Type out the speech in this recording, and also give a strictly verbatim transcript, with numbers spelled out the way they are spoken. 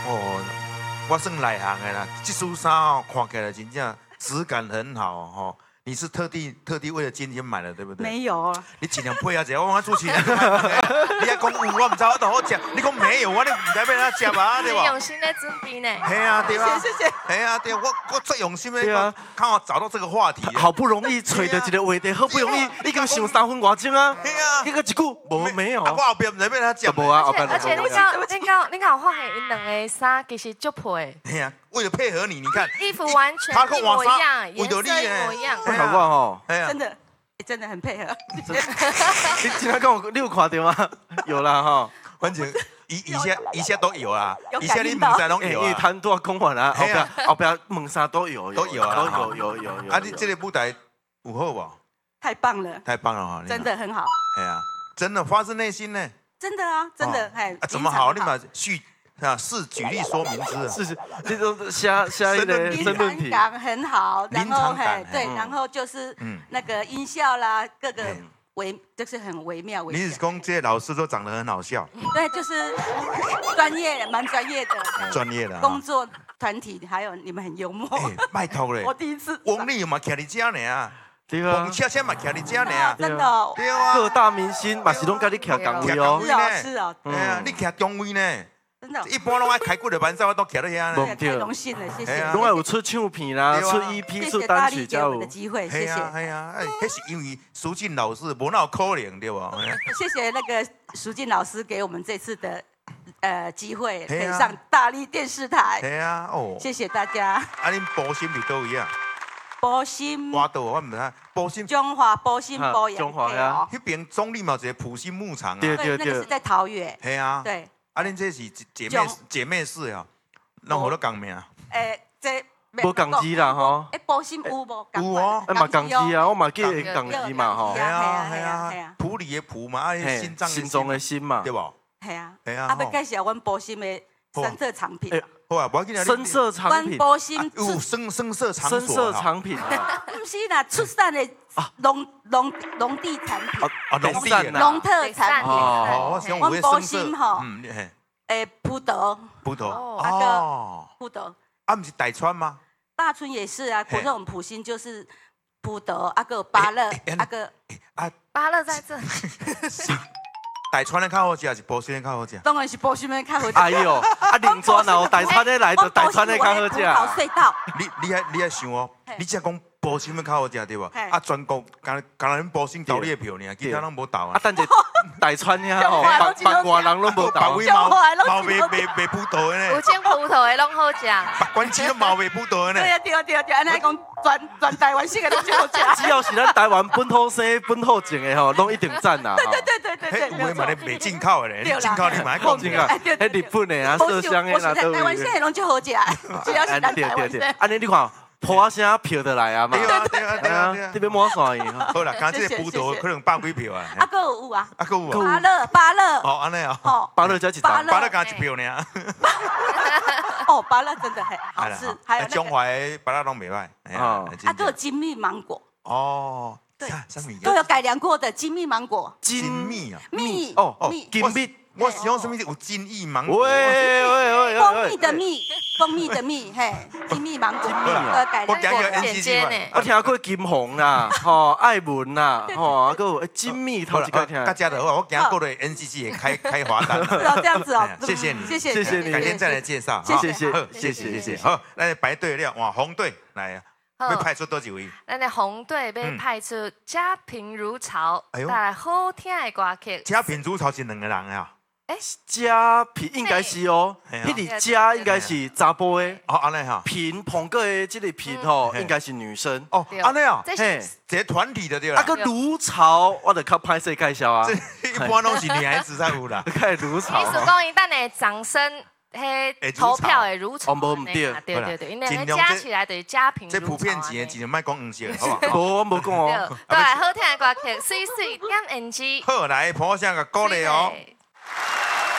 哦，我算内行的啦，这束衫哦，看起来真正质感很好哦。你是特地特地为了今天买的，对不对？ 没有啊。 你尽量配合一下，我讲主持人，你还讲有，我唔知我都好食。你讲没有，我你唔知要哪食啊，对吧？ 很用心在准备呢。 系啊，对吧？ 谢谢。 系啊，对，我我最用心的， 对啊， 看我找到这个话题。 好不容易找到一个话题，好不容易你刚想三分外钟啊， 系啊， 那个一句无没有。 我后边唔知要哪食。 无啊，后边而且你讲，你讲，你讲，我发现因两个衫其实足配。 系啊，为了配合你，你看衣服完全一模一样，颜色一模一样。 好不好？ 真的，真的很配合。 你今天跟我，你有看到吗？有啦哈， 反正一一下一下都有啊，一下你有感应到问啥拢有啊。 因为摊多讲完啦，后边后边问啥都有， 都有啊， 都有有有有。 啊，你这个舞台有好不？ 太棒了， 太棒了哈！ 真的很好。 哎呀，真的发自内心呢。 真的啊，真的哎。 啊，怎么好？你把叙啊是举例说明之啊。 是是，这种下下一个临争论题。 场感很好，然后嘿对，然后就是那个音效啦，各个微就是很微妙。 你是讲这些老师都长得很好笑？ 对，就是专业，蛮专业的。 专业的工作团体，还有你们很幽默。 哎，拜托嘞！ 我第一次。 王力嘛，徛伫遮呢啊。 对啊。 王恰恰嘛，徛伫遮呢啊。 真的。 对啊。 各大明星嘛是拢跟你徛岗位哦。 是哦，是哦。 哎呀，你徛中位呢。 真的。 一般拢爱开几个班赛，我都徛到遐呢。 太荣幸了，谢谢。 拢爱有出唱片啦，出 E P， 出单曲， 才有的机会，谢谢。 哎呀，哎，那是因为苏静老师无那可能对吧？ 谢谢那个苏静老师给我们这次的呃机会，可以上大力电视台。 对啊，哦。 谢谢大家。 啊，恁保心伫倒位啊？ 保心。 我倒我唔知，保心。 中华保心保养。 中华呀。 迄边中立嘛，一个普心牧场啊。 对对对，那个是在桃园。 系啊。 对。 啊，恁这是姐妹姐妹市呀，拢好多共名。 诶，这。 无共字啦吼。 诶，保心有无？ 有哦。 哎嘛共字啊，我嘛记得共字嘛吼。 系啊系啊。普里的普嘛，啊心脏心中的心嘛， 对不？ 系啊。 系啊。 啊，要介绍阮保心的深色产品。 好啊，无要紧啊。 深色产品。 阮保心有深深色场所。 深色产品。 不是啦，出产的农农农地产品。 啊，农地的。 农特产品。 哦，我想有阮保心吼。 嗯，嘿。 诶，葡萄。 葡萄。 哦。葡萄。 啊，不是大川吗？ 大村也是啊，可是我们普星就是葡萄，啊个芭乐，啊个啊芭乐在这。 大川的较好食，还是保心的较好食？ 当然是保心的较好食。 哎呦，啊林川哦，大川的来就大川的较好食。 好隧道。 你你还你还想哦，你只讲保心的较好食对吧？啊全国刚刚咱保心投你的票呢，其他拢无投啊。 啊，等者大川遐吼，别别外人拢无投。 别位毛毛卖卖卖葡萄的呢。 有种葡萄的拢好食。 别关市都毛卖葡萄的呢。 对啊对啊对啊对啊，安尼讲全全台湾性的拢最好食。 只要是咱台湾本土生本土种的吼，拢一定赞啦。 对对对对对。 有诶嘛咧卖进口的咧，进口你买讲进啊，迄日本的啊，麝香的啦都有。台湾性的拢最好食，只要是咱台湾生。 安尼你看。破声票得来啊嘛！ 对啊对啊对啊！ 这边满线伊。 好啦，刚这个葡萄可能百几票啊。 啊，个有啊。 啊，个有啊。 芭乐芭乐。 哦，安尼啊。 哦。 芭乐才一张。 芭乐刚一票呢。 哦，芭乐真的很好吃，还有中华的芭乐拢袂歹。 啊，啊，个有精密芒果。 哦。 对。都有改良过的精密芒果。 精密啊。 蜜。 哦哦，精密。 我喜欢什么？有金翼芒果。 喂喂喂！ 蜂蜜的蜜，蜂蜜的蜜，嘿，金蜜芒果，呃，改良过简洁呢。 我听过金红啦，吼，爱文啦，吼，还有金蜜头一个听。 大家的话，我今过来 N C C 也开开罚单。 是哦，这样子哦。 谢谢你， 谢谢谢谢你， 改天再来介绍。 谢谢谢谢谢谢谢。好，来排队了，哇，红队来啊。要派出多几位？ 咱的红队要派出家贫如潮，带来好听的歌曲。 家贫如潮是两个人啊。 哎， 家贫应该是哦，迄个家应该是查甫的。 哦，安尼哈。 贫碰过的这个贫吼，应该是女生。 哦，安尼啊。 嘿， 这个团体的对啦。 啊个如潮，我就较歹势介绍啊。 一般都是女孩子才有啦。 看如潮。 意思讲，伊等下掌声。嘿，投票的如潮， 哦，无唔对， 对对对，因为加起来就是家贫如潮。 这普遍级的，尽量莫讲黄色，好不好？无，我无讲哦。 对，好听的歌曲，水水点 N G。 好，来，捧声个鼓励哦。